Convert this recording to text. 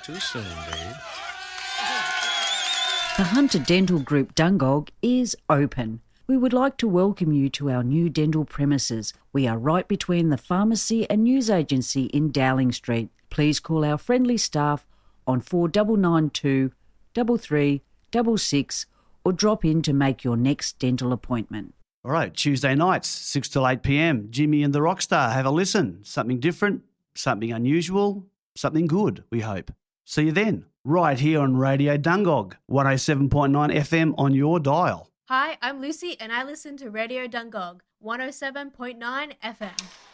Too soon, babe. The Hunter Dental Group Dungog is open. We would like to welcome you to our new dental premises. We are right between the pharmacy and news agency in Dowling Street. Please call our friendly staff on 4992 3366 or drop in to make your next dental appointment. All right, Tuesday nights, 6 till 8 p.m. Jimmy and the Rockstar. Have a listen. Something different, something unusual, something good, we hope. See you then, right here on Radio Dungog, 107.9 FM on your dial. Hi, I'm Lucy and I listen to Radio Dungog, 107.9 FM.